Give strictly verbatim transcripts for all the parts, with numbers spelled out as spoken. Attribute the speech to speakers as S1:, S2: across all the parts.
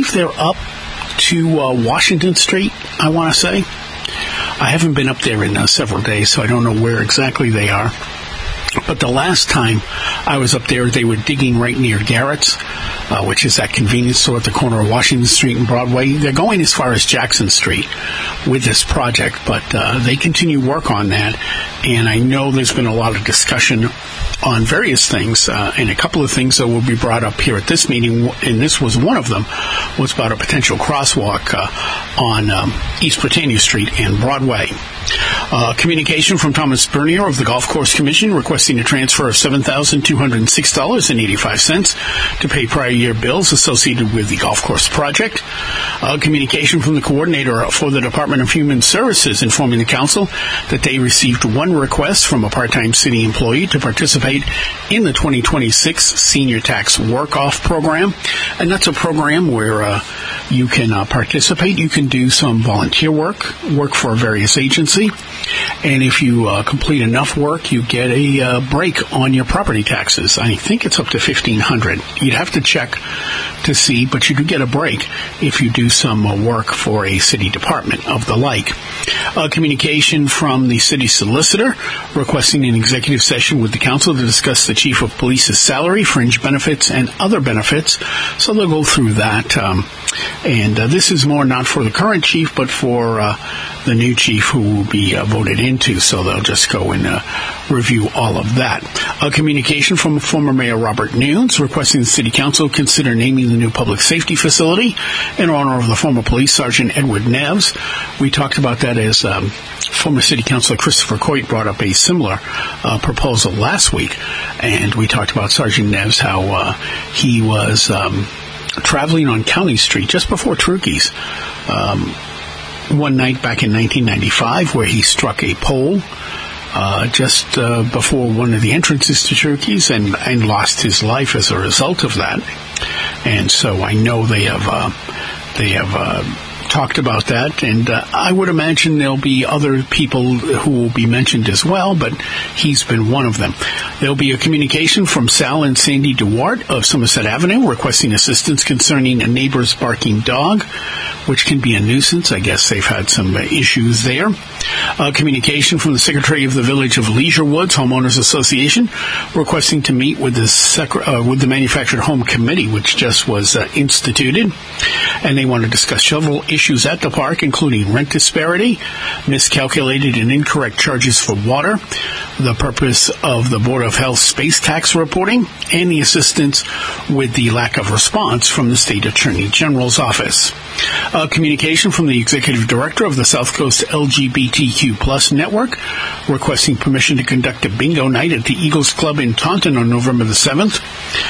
S1: believe they're up to uh, Washington Street, I want to say. I haven't been up there in uh, several days, so I don't know where exactly they are. But the last time I was up there, they were digging right near Garrett's, uh, which is that convenience store at the corner of Washington Street and Broadway. They're going as far as Jackson Street with this project, but uh, they continue work on that. And I know there's been a lot of discussion on various things, uh, and a couple of things that will be brought up here at this meeting, and this was one of them, was about a potential crosswalk uh, on um, East Britannia Street and Broadway. Uh, communication from Thomas Bernier of the Golf Course Commission requesting a transfer of seven thousand two hundred six dollars and eighty-five cents to pay prior year bills associated with the golf course project. Uh, communication from the coordinator for the Department of Human Services informing the council that they received one request from a part-time city employee to participate in the twenty twenty-six Senior Tax Work-Off Program. And that's a program where uh, you can uh, participate. You can do some volunteer work, work for a various agency. And if you uh, complete enough work, you get a uh, break on your property taxes. I think it's up to fifteen hundred dollars. You'd have to check to see, but you do get a break if you do some uh, work for a city department of the like. Uh, communication from the city solicitor requesting an executive session with the council to discuss the chief of police's salary, fringe benefits, and other benefits. So they'll go through that. Um, and uh, this is more not for the current chief, but for uh, the new chief who will be uh, voted into. So they'll just go and uh, review all of that. A communication from former Mayor Robert Nunes requesting the city council consider naming the new public safety facility in honor of the former police sergeant Edward Neves. We talked about that as um, former city councilor Christopher Coit brought up a similar uh, proposal last week. And we talked about Sergeant Neves, how uh, he was um, traveling on County Street just before Trukey's um, one night back in nineteen ninety-five, where he struck a pole uh, just uh, before one of the entrances to Trukey's and, and lost his life as a result of that. And so I know they have uh, they have uh, talked about that, and uh, I would imagine there'll be other people who will be mentioned as well, but he's been one of them. There'll be a communication from Sal and Sandy Duarte of Somerset Avenue requesting assistance concerning a neighbor's barking dog, which can be a nuisance. I guess they've had some uh, issues there. A communication from the Secretary of the Village of Leisure Woods Homeowners Association requesting to meet with the sec- uh, with the Manufactured Home Committee, which just was uh, instituted, and they want to discuss several issues at the park, including rent disparity, miscalculated and incorrect charges for water, the purpose of the Board of Health space tax reporting, and the assistance with the lack of response from the State Attorney General's office. A communication from the Executive Director of the South Coast L G B T Q plus Network requesting permission to conduct a bingo night at the Eagles Club in Taunton on November the seventh.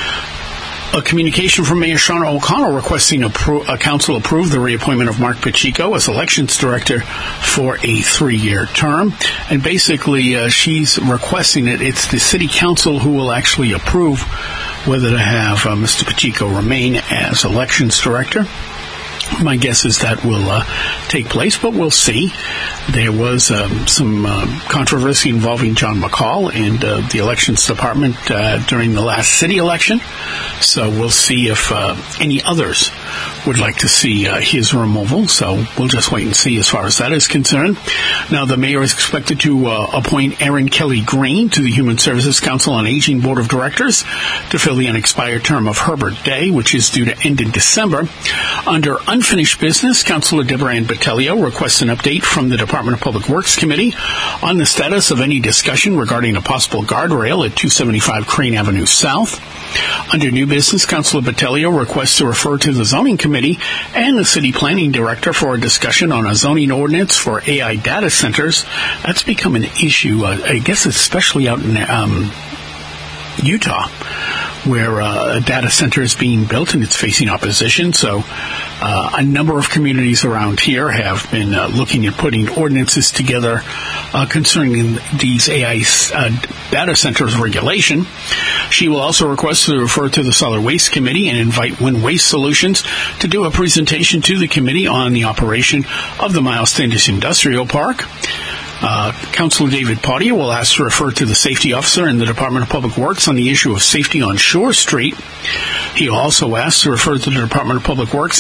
S1: A communication from Mayor Shauna O'Connell requesting a, pro- a council approve the reappointment of Mark Pacheco as elections director for a three-year term. And basically, uh, she's requesting it. It's the city council who will actually approve whether to have uh, Mister Pacheco remain as elections director. My guess is that will uh, take place, but we'll see. There was um, some uh, controversy involving John McCall and uh, the elections department uh, during the last city election, so we'll see if uh, any others would like to see uh, his removal, so we'll just wait and see as far as that is concerned. Now, the mayor is expected to uh, appoint Aaron Kelly Green to the Human Services Council on Aging Board of Directors to fill the unexpired term of Herbert Day, which is due to end in December. Under unfinished business, Councilor Deborah Ann Battaglia requests an update from the Department of Public Works Committee on the status of any discussion regarding a possible guardrail at two seventy-five Crane Avenue South. Under new business, Councilor Battaglia requests to refer to the Zoning Committee and the City Planning Director for a discussion on a zoning ordinance for A I data centers. That's become an issue, uh, I guess especially out in um, Utah, where uh, a data center is being built and it's facing opposition. So uh, a number of communities around here have been uh, looking at putting ordinances together uh, concerning these A I uh, data centers regulation. She will also request to refer to the Solid Waste Committee and invite Wind Waste Solutions to do a presentation to the committee on the operation of the Miles Standish Industrial Park. Uh, Councilor David Potier will ask to refer to the safety officer in the Department of Public Works on the issue of safety on Shore Street. He also asks to refer to the Department of Public Works